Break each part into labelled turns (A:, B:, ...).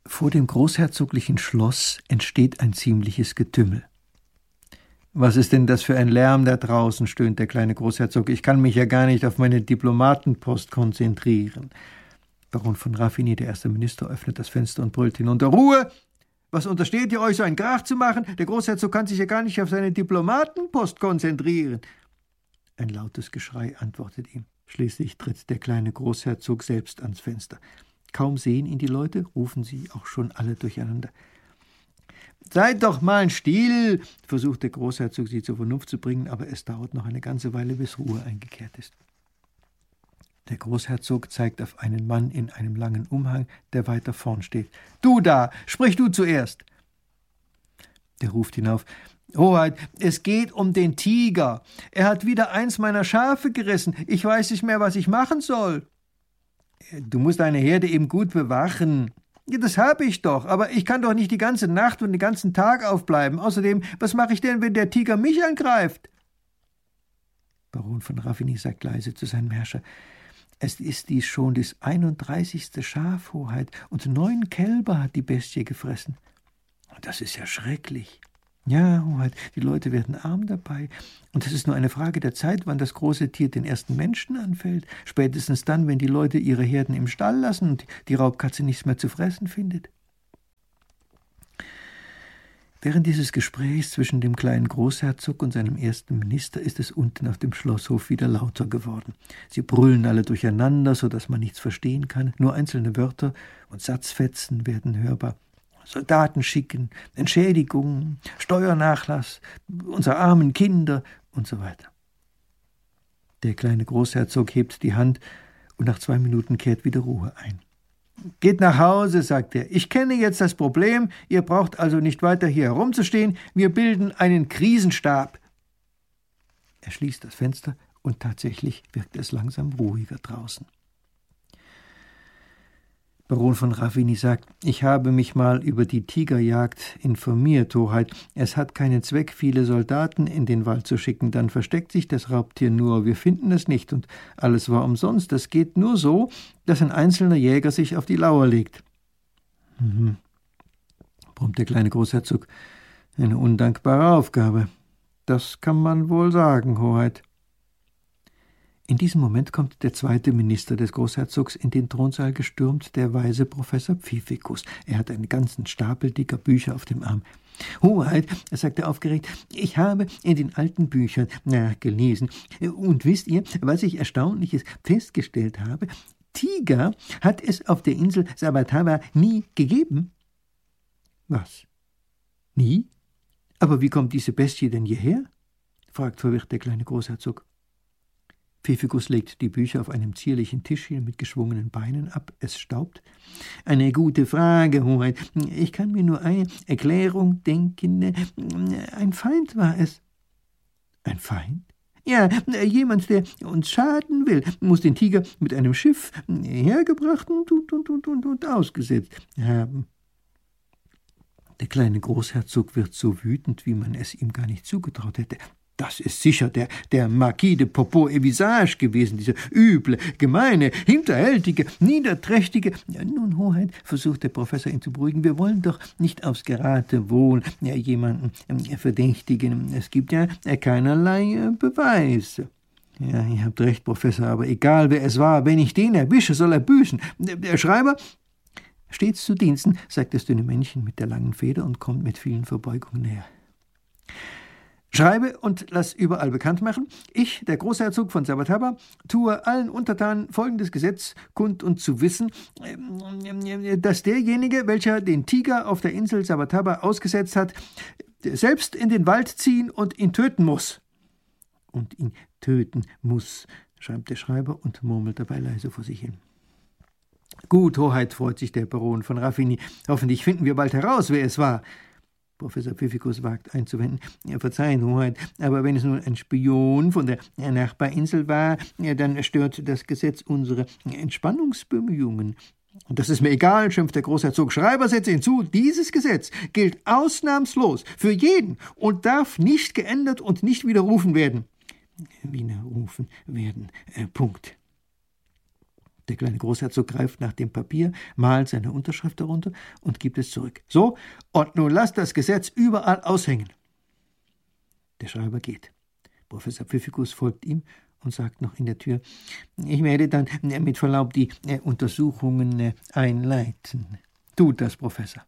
A: Vor dem großherzoglichen Schloss entsteht ein ziemliches Getümmel. »Was ist denn das für ein Lärm da draußen?« stöhnt der kleine Großherzog. »Ich kann mich ja gar nicht auf meine Diplomatenpost konzentrieren.« Baron von Raffigny, der erste Minister, öffnet das Fenster und brüllt hinunter: »Ruhe! Was untersteht ihr euch, so einen Krach zu machen? Der Großherzog kann sich ja gar nicht auf seine Diplomatenpost konzentrieren.« Ein lautes Geschrei antwortet ihm. Schließlich tritt der kleine Großherzog selbst ans Fenster. Kaum sehen ihn die Leute, rufen sie auch schon alle durcheinander. »Seid doch mal still«, versucht der Großherzog, sie zur Vernunft zu bringen, aber es dauert noch eine ganze Weile, bis Ruhe eingekehrt ist. Der Großherzog zeigt auf einen Mann in einem langen Umhang, der weiter vorn steht. »Du da, sprich du zuerst!« Der ruft hinauf: »Hoheit, es geht um den Tiger. Er hat wieder eins meiner Schafe gerissen. Ich weiß nicht mehr, was ich machen soll.« »Du musst deine Herde eben gut bewachen.« »Ja, das habe ich doch, aber ich kann doch nicht die ganze Nacht und den ganzen Tag aufbleiben. Außerdem, was mache ich denn, wenn der Tiger mich angreift?« Baron von Raffigny sagt leise zu seinem Herrscher: »Es ist dies schon das 31. Schaf, Hoheit, und 9 Kälber hat die Bestie gefressen.« »Das ist ja schrecklich.« »Ja, Hoheit, die Leute werden arm dabei. Und es ist nur eine Frage der Zeit, wann das große Tier den ersten Menschen anfällt. Spätestens dann, wenn die Leute ihre Herden im Stall lassen und die Raubkatze nichts mehr zu fressen findet.« Während dieses Gesprächs zwischen dem kleinen Großherzog und seinem ersten Minister ist es unten auf dem Schlosshof wieder lauter geworden. Sie brüllen alle durcheinander, so dass man nichts verstehen kann. Nur einzelne Wörter und Satzfetzen werden hörbar. Soldaten schicken, Entschädigungen, Steuernachlass, unsere armen Kinder und so weiter. Der kleine Großherzog hebt die Hand und nach 2 Minuten kehrt wieder Ruhe ein. »Geht nach Hause«, sagt er. »Ich kenne jetzt das Problem. Ihr braucht also nicht weiter hier herumzustehen. Wir bilden einen Krisenstab.« Er schließt das Fenster und tatsächlich wirkt es langsam ruhiger draußen. Baron von Raffigny sagt: »Ich habe mich mal über die Tigerjagd informiert, Hoheit. Es hat keinen Zweck, viele Soldaten in den Wald zu schicken. Dann versteckt sich das Raubtier nur. Wir finden es nicht und alles war umsonst. Das geht nur so, dass ein einzelner Jäger sich auf die Lauer legt.« Brummt der kleine Großherzog. »Eine undankbare Aufgabe. Das kann man wohl sagen, Hoheit.« In diesem Moment kommt der zweite Minister des Großherzogs in den Thronsaal gestürmt, der weise Professor Pfiffikus. Er hat einen ganzen Stapel dicker Bücher auf dem Arm. »Hoheit«, sagt er aufgeregt, »ich habe in den alten Büchern gelesen. Und wisst ihr, was ich Erstaunliches festgestellt habe? Tiger hat es auf der Insel Sabataba nie gegeben.« »Was? Nie? Aber wie kommt diese Bestie denn hierher?« fragt verwirrt der kleine Großherzog. Pfiffikus legt die Bücher auf einem zierlichen Tischchen mit geschwungenen Beinen ab. Es staubt. »Eine gute Frage, Hoheit. Ich kann mir nur eine Erklärung denken. Ein Feind war es.« »Ein Feind?« »Ja, jemand, der uns schaden will, muss den Tiger mit einem Schiff hergebracht und ausgesetzt haben.« Der kleine Großherzog wird so wütend, wie man es ihm gar nicht zugetraut hätte. Das ist sicher der Marquis de Popo-Evisage gewesen, dieser üble, gemeine, hinterhältige, niederträchtige. »Nun, Hoheit«, versucht der Professor ihn zu beruhigen, »wir wollen doch nicht aufs Geratewohl jemanden verdächtigen. Es gibt ja keinerlei Beweise.« »Ja, ihr habt recht, Professor, aber egal wer es war, wenn ich den erwische, soll er büßen. Der Schreiber...« »Stets zu Diensten«, sagt das dünne Männchen mit der langen Feder und kommt mit vielen Verbeugungen näher. »Schreibe und lass überall bekannt machen. Ich, der Großherzog von Sabataba, tue allen Untertanen folgendes Gesetz kund und zu wissen, dass derjenige, welcher den Tiger auf der Insel Sabataba ausgesetzt hat, selbst in den Wald ziehen und ihn töten muss.« »Und ihn töten muss«, schreibt der Schreiber und murmelt dabei leise vor sich hin. »Gut, Hoheit«, freut sich der Baron von Raffigny. »Hoffentlich finden wir bald heraus, wer es war.« Professor Pfiffikus wagt einzuwenden. »Verzeihen, Hoheit, aber wenn es nun ein Spion von der Nachbarinsel war, dann stört das Gesetz unsere Entspannungsbemühungen.« »Das ist mir egal«, schimpft der Großherzog. »Schreiber, setze hinzu, dieses Gesetz gilt ausnahmslos für jeden und darf nicht geändert und nicht widerrufen werden.« »Widerrufen werden, Punkt.« Der kleine Großherzog greift nach dem Papier, malt seine Unterschrift darunter und gibt es zurück. »So, und nun lasst das Gesetz überall aushängen.« Der Schreiber geht. Professor Pfiffikus folgt ihm und sagt noch in der Tür, »Ich werde dann mit Verlaub die Untersuchungen einleiten.« »Tut das, Professor.«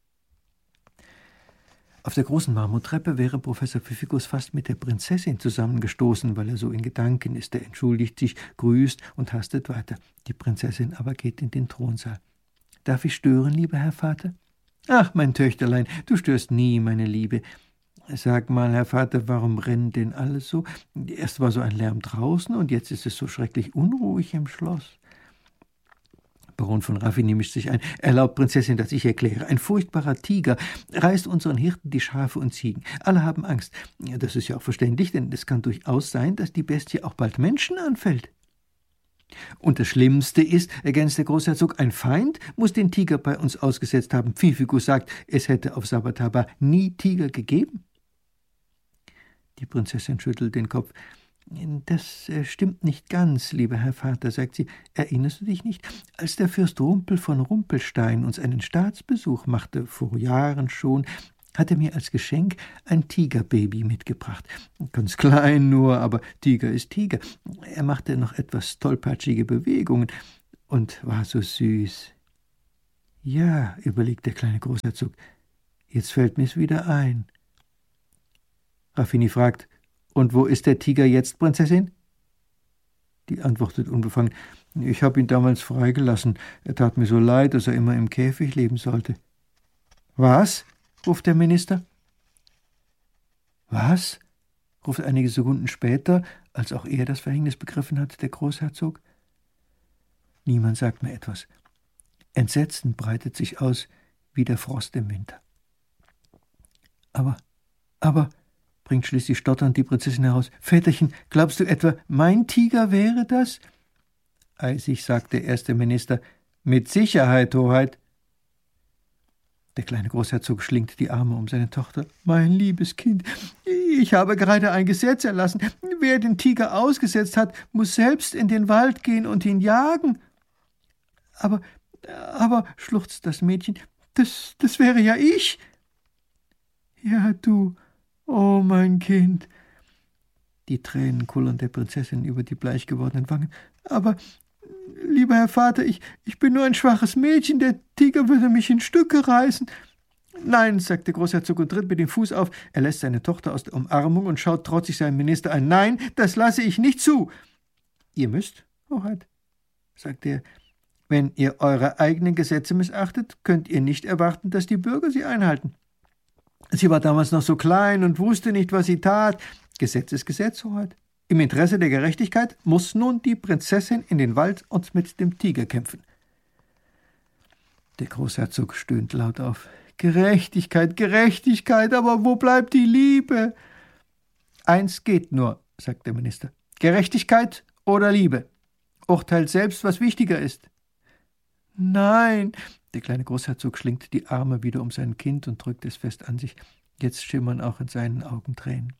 A: Auf der großen Marmortreppe wäre Professor Pfiffikus fast mit der Prinzessin zusammengestoßen, weil er so in Gedanken ist. Er entschuldigt sich, grüßt und hastet weiter. Die Prinzessin aber geht in den Thronsaal. »Darf ich stören, lieber Herr Vater?« »Ach, mein Töchterlein, du störst nie, meine Liebe. Sag mal, Herr Vater, warum rennen denn alle so? Erst war so ein Lärm draußen und jetzt ist es so schrecklich unruhig im Schloss.« Baron von Raffigny mischt sich ein. »Erlaubt, Prinzessin, dass ich erkläre. Ein furchtbarer Tiger reißt unseren Hirten die Schafe und Ziegen. Alle haben Angst. Das ist ja auch verständlich, denn es kann durchaus sein, dass die Bestie auch bald Menschen anfällt.« »Und das Schlimmste ist«, ergänzt der Großherzog, »ein Feind muss den Tiger bei uns ausgesetzt haben. Pfiffikus sagt, es hätte auf Sabataba nie Tiger gegeben.« Die Prinzessin schüttelt den Kopf. »Das stimmt nicht ganz, lieber Herr Vater«, sagt sie. »Erinnerst du dich nicht, als der Fürst Rumpel von Rumpelstein uns einen Staatsbesuch machte, vor Jahren schon, hat er mir als Geschenk ein Tigerbaby mitgebracht. Ganz klein nur, aber Tiger ist Tiger. Er machte noch etwas tollpatschige Bewegungen und war so süß.« »Ja«, überlegt der kleine Großherzog, »jetzt fällt mir's wieder ein.« Raffigny fragt, »Und wo ist der Tiger jetzt, Prinzessin?« Die antwortet unbefangen, »Ich habe ihn damals freigelassen. Er tat mir so leid, dass er immer im Käfig leben sollte.« »Was?« ruft der Minister. »Was?« ruft einige Sekunden später, als auch er das Verhängnis begriffen hat, der Großherzog. Niemand sagt mehr etwas. Entsetzen breitet sich aus wie der Frost im Winter. Aber, bringt schließlich stotternd die Prinzessin heraus, »Väterchen, glaubst du etwa, mein Tiger wäre das?« Eisig sagt der erste Minister, »Mit Sicherheit, Hoheit.« Der kleine Großherzog schlingt die Arme um seine Tochter. »Mein liebes Kind, ich habe gerade ein Gesetz erlassen. Wer den Tiger ausgesetzt hat, muss selbst in den Wald gehen und ihn jagen.« Aber, schluchzt das Mädchen, das wäre ja ich.« »Ja, du, oh mein Kind.« Die Tränen kullern der Prinzessin über die bleich gewordenen Wangen. »Aber, lieber Herr Vater, ich bin nur ein schwaches Mädchen, der Tiger würde mich in Stücke reißen.« »Nein«, sagt der Großherzog und tritt mit dem Fuß auf. Er lässt seine Tochter aus der Umarmung und schaut trotzig seinen Minister an. »Nein, das lasse ich nicht zu.« »Ihr müsst, Hoheit«, sagt er. »Wenn ihr eure eigenen Gesetze missachtet, könnt ihr nicht erwarten, dass die Bürger sie einhalten. Sie war damals noch so klein und wusste nicht, was sie tat. Gesetz ist Gesetz, Hoheit. Im Interesse der Gerechtigkeit muss nun die Prinzessin in den Wald und mit dem Tiger kämpfen.« Der Großherzog stöhnt laut auf. »Gerechtigkeit, Gerechtigkeit, aber wo bleibt die Liebe?« »Eins geht nur«, sagt der Minister. »Gerechtigkeit oder Liebe. Urteilt selbst, was wichtiger ist.« »Nein«, der kleine Großherzog schlingt die Arme wieder um sein Kind und drückt es fest an sich. Jetzt schimmern auch in seinen Augen Tränen.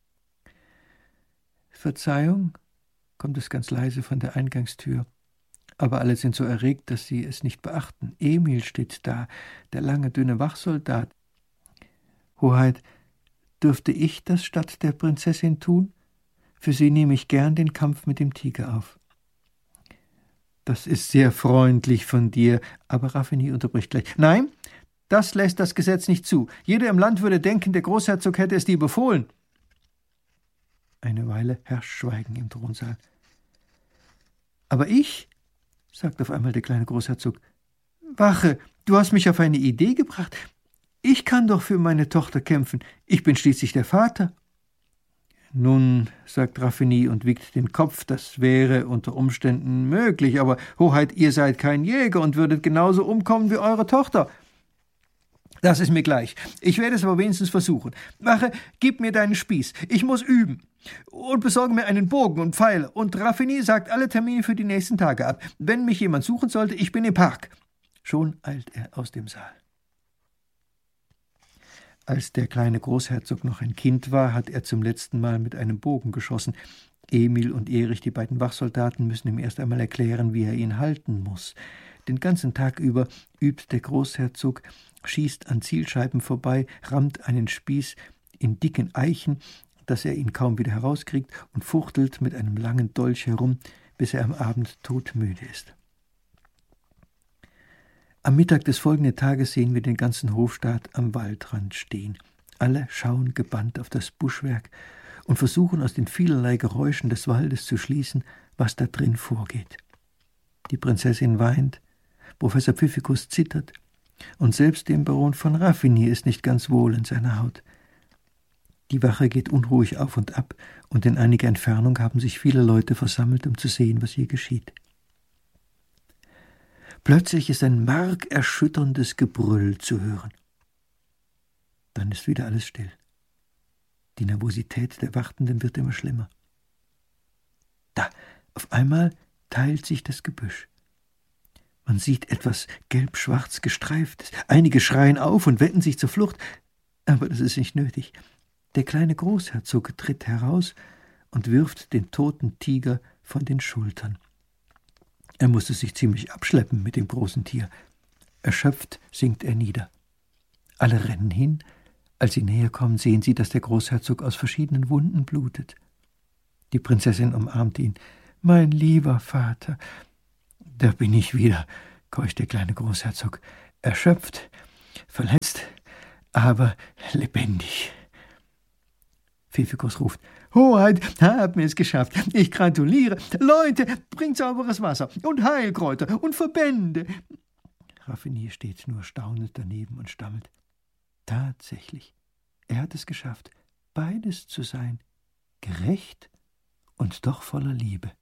A: »Verzeihung«, kommt es ganz leise von der Eingangstür. Aber alle sind so erregt, dass sie es nicht beachten. Emil steht da, der lange, dünne Wachsoldat. »Hoheit, dürfte ich das statt der Prinzessin tun? Für sie nehme ich gern den Kampf mit dem Tiger auf.« »Das ist sehr freundlich von dir«, aber Raffigny unterbricht gleich. »Nein, das lässt das Gesetz nicht zu. Jeder im Land würde denken, der Großherzog hätte es dir befohlen.« Eine Weile herrscht Schweigen im Thronsaal. »Aber ich«, sagt auf einmal der kleine Großherzog, »Wache, du hast mich auf eine Idee gebracht. Ich kann doch für meine Tochter kämpfen. Ich bin schließlich der Vater.« »Nun«, sagt Raffigny und wiegt den Kopf, »das wäre unter Umständen möglich, aber Hoheit, ihr seid kein Jäger und würdet genauso umkommen wie eure Tochter.« »Das ist mir gleich. Ich werde es aber wenigstens versuchen. Wache, gib mir deinen Spieß. Ich muss üben. Und besorge mir einen Bogen und Pfeile. Und Raffigny sagt alle Termine für die nächsten Tage ab. Wenn mich jemand suchen sollte, ich bin im Park.« Schon eilt er aus dem Saal. Als der kleine Großherzog noch ein Kind war, hat er zum letzten Mal mit einem Bogen geschossen. Emil und Erich, die beiden Wachsoldaten, müssen ihm erst einmal erklären, wie er ihn halten muss. Den ganzen Tag über übt der Großherzog, schießt an Zielscheiben vorbei, rammt einen Spieß in dicken Eichen, dass er ihn kaum wieder herauskriegt, und fuchtelt mit einem langen Dolch herum, bis er am Abend todmüde ist. Am Mittag des folgenden Tages sehen wir den ganzen Hofstaat am Waldrand stehen. Alle schauen gebannt auf das Buschwerk und versuchen aus den vielerlei Geräuschen des Waldes zu schließen, was da drin vorgeht. Die Prinzessin weint, Professor Pfiffikus zittert, und selbst dem Baron von Raffigny ist nicht ganz wohl in seiner Haut. Die Wache geht unruhig auf und ab, und in einiger Entfernung haben sich viele Leute versammelt, um zu sehen, was hier geschieht. Plötzlich ist ein markerschütterndes Gebrüll zu hören. Dann ist wieder alles still. Die Nervosität der Wartenden wird immer schlimmer. Da, auf einmal teilt sich das Gebüsch. Man sieht etwas gelb-schwarz Gestreiftes. Einige schreien auf und wenden sich zur Flucht. Aber das ist nicht nötig. Der kleine Großherzog tritt heraus und wirft den toten Tiger von den Schultern. Er musste sich ziemlich abschleppen mit dem großen Tier. Erschöpft sinkt er nieder. Alle rennen hin. Als sie näher kommen, sehen sie, dass der Großherzog aus verschiedenen Wunden blutet. Die Prinzessin umarmt ihn. »Mein lieber Vater!« »Da bin ich wieder«, keucht der kleine Großherzog. »Erschöpft, verletzt, aber lebendig.« Pfiffikus ruft: »Hoheit, haben wir es geschafft. Ich gratuliere. Leute, bringt sauberes Wasser und Heilkräuter und Verbände.« Raffigny steht nur staunend daneben und stammelt: »Tatsächlich, er hat es geschafft, beides zu sein, gerecht und doch voller Liebe.«